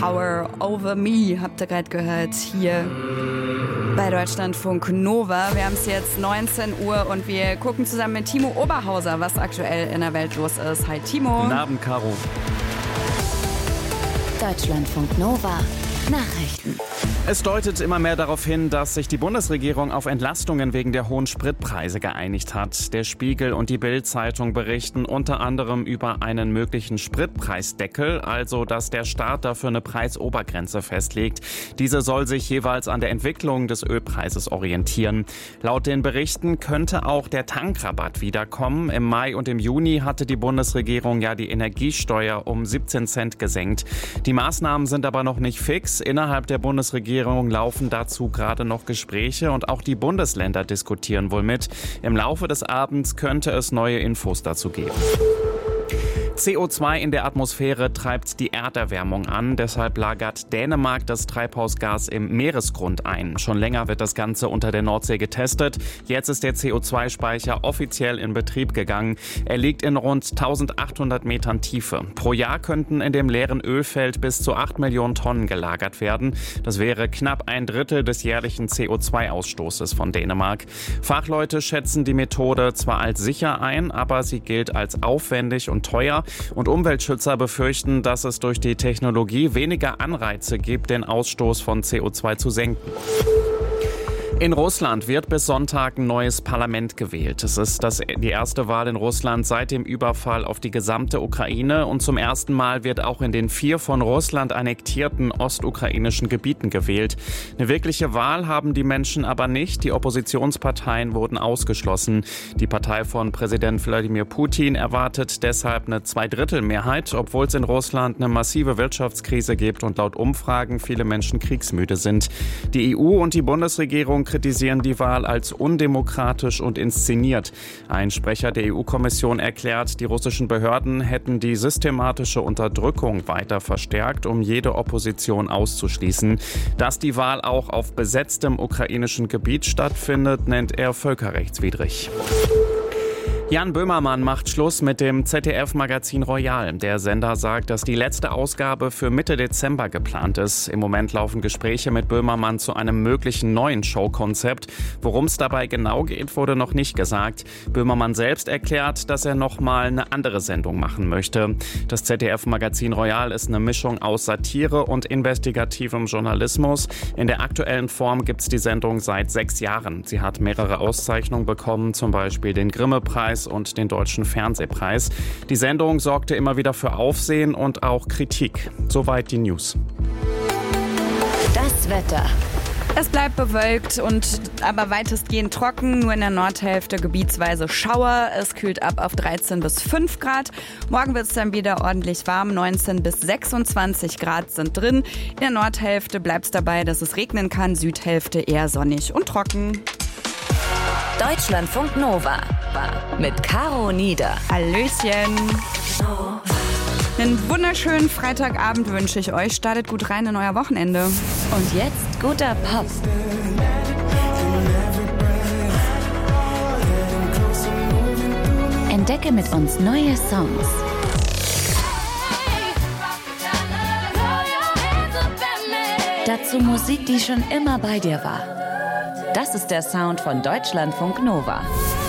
Power Over Me habt ihr gerade gehört hier bei Deutschlandfunk Nova. Wir haben es jetzt 19 Uhr und wir gucken zusammen mit Timo Oberhauser, was aktuell in der Welt los ist. Hi Timo. Guten Abend, Caro. Deutschlandfunk Nova. Nachrichten. Es deutet immer mehr darauf hin, dass sich die Bundesregierung auf Entlastungen wegen der hohen Spritpreise geeinigt hat. Der Spiegel und die Bild-Zeitung berichten unter anderem über einen möglichen Spritpreisdeckel, also dass der Staat dafür eine Preisobergrenze festlegt. Diese soll sich jeweils an der Entwicklung des Ölpreises orientieren. Laut den Berichten könnte auch der Tankrabatt wiederkommen. Im Mai und im Juni hatte die Bundesregierung ja die Energiesteuer um 17 Cent gesenkt. Die Maßnahmen sind aber noch nicht fix. Innerhalb der Bundesregierung laufen dazu gerade noch Gespräche und auch die Bundesländer diskutieren wohl mit. Im Laufe des Abends könnte es neue Infos dazu geben. CO2 in der Atmosphäre treibt die Erderwärmung an. Deshalb lagert Dänemark das Treibhausgas im Meeresgrund ein. Schon länger wird das Ganze unter der Nordsee getestet. Jetzt ist der CO2-Speicher offiziell in Betrieb gegangen. Er liegt in rund 1800 Metern Tiefe. Pro Jahr könnten in dem leeren Ölfeld bis zu 8 Millionen Tonnen gelagert werden. Das wäre knapp ein Drittel des jährlichen CO2-Ausstoßes von Dänemark. Fachleute schätzen die Methode zwar als sicher ein, aber sie gilt als aufwendig und teuer. Und Umweltschützer befürchten, dass es durch die Technologie weniger Anreize gibt, den Ausstoß von CO2 zu senken. In Russland wird bis Sonntag ein neues Parlament gewählt. Es ist die erste Wahl in Russland seit dem Überfall auf die gesamte Ukraine und zum ersten Mal wird auch in den 4 von Russland annektierten ostukrainischen Gebieten gewählt. Eine wirkliche Wahl haben die Menschen aber nicht. Die Oppositionsparteien wurden ausgeschlossen. Die Partei von Präsident Wladimir Putin erwartet deshalb eine Zweidrittelmehrheit, obwohl es in Russland eine massive Wirtschaftskrise gibt und laut Umfragen viele Menschen kriegsmüde sind. Die EU und die Bundesregierung kritisieren die Wahl als undemokratisch und inszeniert. Ein Sprecher der EU-Kommission erklärt, die russischen Behörden hätten die systematische Unterdrückung weiter verstärkt, um jede Opposition auszuschließen. Dass die Wahl auch auf besetztem ukrainischen Gebiet stattfindet, nennt er völkerrechtswidrig. Jan Böhmermann macht Schluss mit dem ZDF-Magazin Royal. Der Sender sagt, dass die letzte Ausgabe für Mitte Dezember geplant ist. Im Moment laufen Gespräche mit Böhmermann zu einem möglichen neuen Showkonzept. Worum es dabei genau geht, wurde noch nicht gesagt. Böhmermann selbst erklärt, dass er nochmal eine andere Sendung machen möchte. Das ZDF-Magazin Royal ist eine Mischung aus Satire und investigativem Journalismus. In der aktuellen Form gibt es die Sendung seit 6 Jahren. Sie hat mehrere Auszeichnungen bekommen, zum Beispiel den Grimme-Preis und den Deutschen Fernsehpreis. Die Sendung sorgte immer wieder für Aufsehen und auch Kritik. Soweit die News. Das Wetter. Es bleibt bewölkt und aber weitestgehend trocken, nur in der Nordhälfte gebietsweise Schauer. Es kühlt ab auf 13 bis 5 Grad. Morgen wird es dann wieder ordentlich warm, 19 bis 26 Grad sind drin. In der Nordhälfte bleibt es dabei, dass es regnen kann, Südhälfte eher sonnig und trocken. Deutschlandfunk Nova mit Caro Nieder. Hallöchen. Einen wunderschönen Freitagabend wünsche ich euch. Startet gut rein in euer Wochenende. Und jetzt guter Pop. Entdecke mit uns neue Songs. Dazu Musik, die schon immer bei dir war. Das ist der Sound von Deutschlandfunk Nova.